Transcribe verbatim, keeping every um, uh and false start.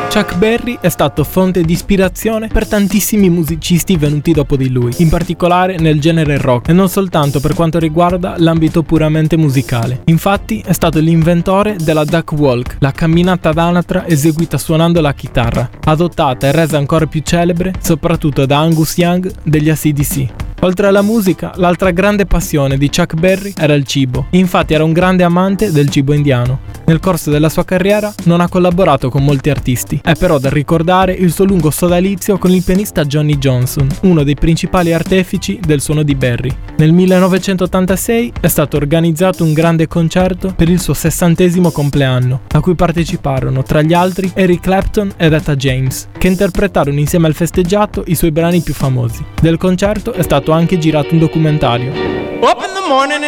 Chuck Berry è stato fonte di ispirazione per tantissimi musicisti venuti dopo di lui, in particolare nel genere rock e non soltanto per quanto riguarda l'ambito puramente musicale. Infatti è stato l'inventore della duck walk, la camminata ad anatra eseguita suonando la chitarra, adottata e resa ancora più celebre soprattutto da Angus Young degli A C D C. Oltre alla musica, l'altra grande passione di Chuck Berry era il cibo. Infatti era un grande amante del cibo indiano. Nel corso della sua carriera non ha collaborato con molti artisti. È però da ricordare il suo lungo sodalizio con il pianista Johnny Johnson, uno dei principali artefici del suono di Berry. Nel millenovecentottantasei è stato organizzato un grande concerto per il suo sessantesimo compleanno, a cui parteciparono tra gli altri Eric Clapton ed Etta James, che interpretarono insieme al festeggiato i suoi brani più famosi. Del concerto è stato anche girato un documentario. Up in the morning